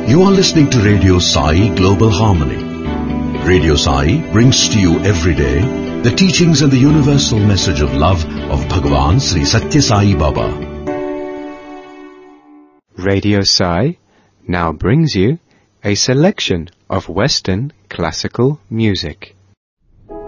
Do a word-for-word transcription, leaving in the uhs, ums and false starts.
You are listening to Radio Sai Global Harmony. Radio Sai brings to you every day the teachings and the universal message of love of Bhagavan Sri Satya Sai Baba. Radio Sai now brings you a selection of Western classical music.